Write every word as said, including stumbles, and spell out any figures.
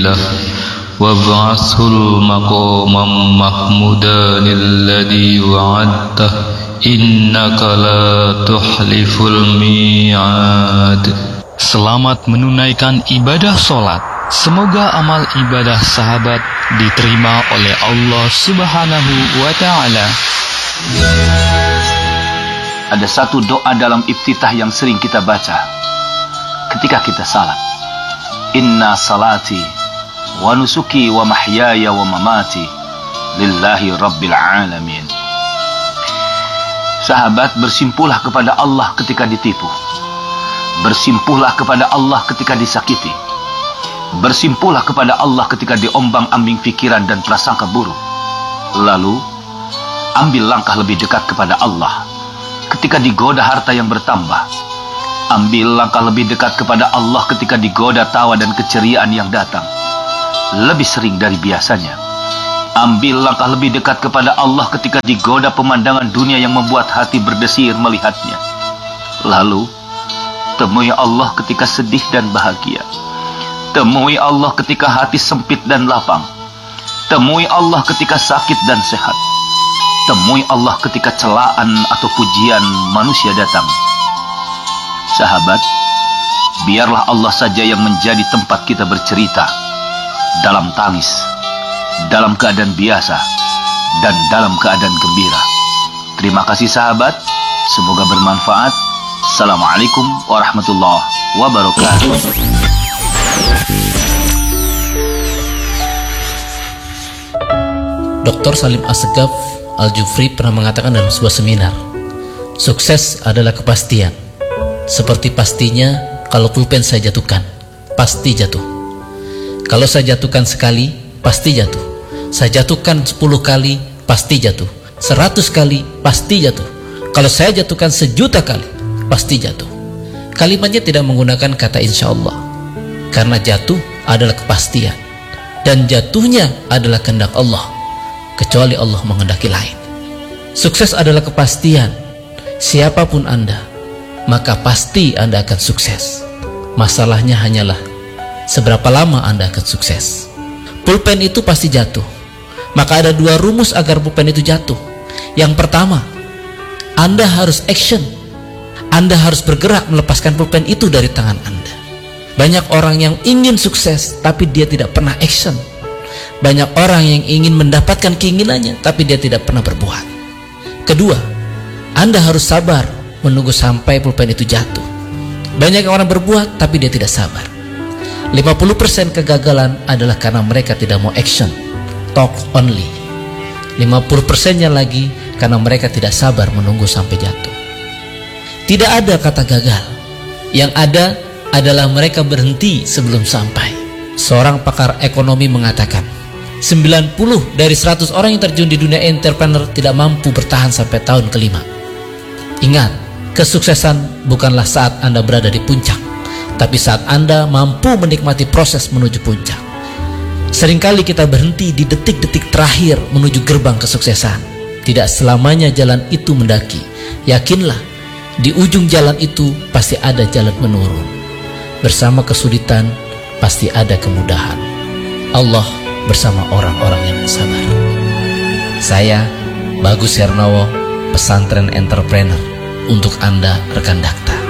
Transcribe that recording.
له وابعثه المقام محمودا الذي وعدته إنك لا تخلف الميعاد. Selamat menunaikan ibadah sholat. Semoga amal ibadah sahabat diterima oleh Allah Subhanahu wa ta'ala. Ada satu doa dalam iftitah yang sering kita baca ketika kita salat. Inna salati wa nusuki wa mahyaya wa mamati lillahi rabbil alamin. Sahabat, bersimpuhlah kepada Allah ketika ditipu. Bersimpuhlah kepada Allah ketika disakiti. Bersimpuhlah kepada Allah ketika diombang-ambing pikiran dan prasangka buruk. Lalu, ambil langkah lebih dekat kepada Allah ketika digoda harta yang bertambah. Ambil langkah lebih dekat kepada Allah ketika digoda tawa dan keceriaan yang datang lebih sering dari biasanya. Ambil langkah lebih dekat kepada Allah ketika digoda pemandangan dunia yang membuat hati berdesir melihatnya. Lalu, temui Allah ketika sedih dan bahagia. Temui Allah ketika hati sempit dan lapang. Temui Allah ketika sakit dan sehat. Temui Allah ketika celaan atau pujian manusia datang. Sahabat, biarlah Allah saja yang menjadi tempat kita bercerita, dalam tangis, dalam keadaan biasa, dan dalam keadaan gembira. Terima kasih sahabat, semoga bermanfaat. Assalamualaikum warahmatullahi wabarakatuh. Doktor Salim Assegaf Al-Jufri pernah mengatakan dalam sebuah seminar, sukses adalah kepastian. Seperti pastinya kalau pulpen saya jatuhkan, pasti jatuh. Kalau saya jatuhkan sekali, pasti jatuh. Saya jatuhkan sepuluh kali, pasti jatuh. Seratus kali, pasti jatuh. Kalau saya jatuhkan sejuta kali, pasti jatuh. Kalimatnya tidak menggunakan kata insya Allah, karena jatuh adalah kepastian, dan jatuhnya adalah kehendak Allah, kecuali Allah menghendaki lain. Sukses adalah kepastian. Siapapun Anda, maka pasti Anda akan sukses. Masalahnya hanyalah seberapa lama Anda akan sukses. Pulpen itu pasti jatuh. Maka ada dua rumus agar pulpen itu jatuh. Yang pertama, Anda harus action. Anda harus bergerak melepaskan pulpen itu dari tangan Anda. Banyak orang yang ingin sukses, tapi dia tidak pernah action. Banyak orang yang ingin mendapatkan keinginannya, tapi dia tidak pernah berbuat. Kedua, Anda harus sabar menunggu sampai pulpen itu jatuh. Banyak orang berbuat, tapi dia tidak sabar. lima puluh persen kegagalan adalah karena mereka tidak mau action, talk only. lima puluh persennya lagi karena mereka tidak sabar menunggu sampai jatuh. Tidak ada kata gagal. Yang ada adalah mereka berhenti sebelum sampai. Seorang pakar ekonomi mengatakan, sembilan puluh dari seratus orang yang terjun di dunia entrepreneur tidak mampu bertahan sampai tahun kelima. Ingat, kesuksesan bukanlah saat Anda berada di puncak, tapi saat Anda mampu menikmati proses menuju puncak. Seringkali kita berhenti di detik-detik terakhir menuju gerbang kesuksesan. Tidak selamanya jalan itu mendaki. Yakinlah, di ujung jalan itu pasti ada jalan menurun. Bersama kesulitan pasti ada kemudahan. Allah bersama orang-orang yang sabar. Saya Bagus Hernowo, pesantren entrepreneur, untuk Anda rekan Dakta.